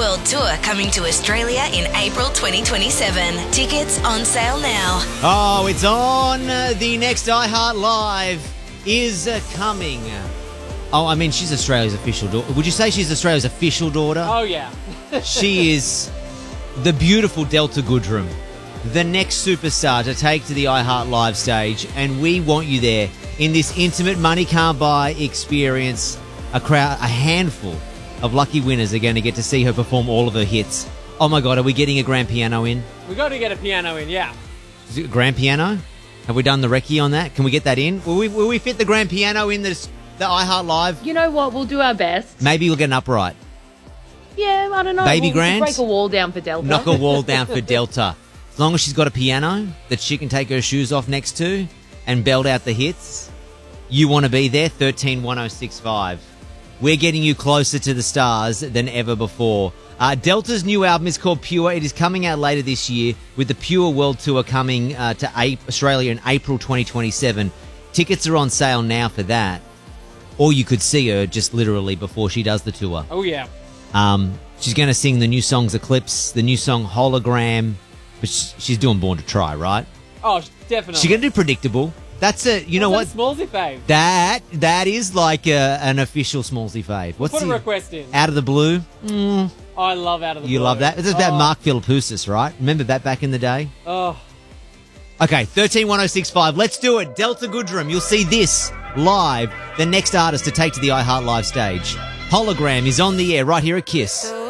World Tour coming to Australia in April 2027. Tickets on sale now. Oh, it's on. The next iHeart Live is coming. Oh, I mean, she's Australia's official daughter. Would you say she's Australia's official daughter? Oh, yeah. She is the beautiful Delta Goodrem, the next superstar to take to the iHeart Live stage, and we want you there in this intimate money can't buy experience. A handful of lucky winners are going to get to see her perform all of her hits. Oh my God, are we getting a grand piano in? We got to get a piano in, yeah. Is it a grand piano? Have we done the recce on that? Can we get that in? Will we fit the grand piano in the iHeart Live? You know what? We'll do our best. Maybe we'll get an upright. Yeah, I don't know. Baby we'll grand? break a wall down for Delta. Knock a wall down for Delta. As long as she's got a piano that she can take her shoes off next to and belt out the hits, you want to be there, 131065. We're getting you closer to the stars than ever before. Delta's new album is called Pure. It is coming out later this year with the Pure World Tour coming to Australia in April 2027. Tickets are on sale now for that. Or you could see her just literally before she does the tour. Oh, yeah. She's going to sing the new songs Eclipse, the new song Hologram. But she's doing Born to Try, right? Oh, definitely. She's going to do Predictable. That's a, you know what? Smallsy fave. That is like an official Smallsy fave. What's Put a request in. Out of the Blue? Oh, I love Out of the Blue. You love that? It's about Mark Philippoussis, right? Remember that back in the day? Oh. Okay, 131065. Let's do it. Delta Goodrem. You'll see this live. The next artist to take to the iHeart Live stage. Hologram is on the air right here at KISS.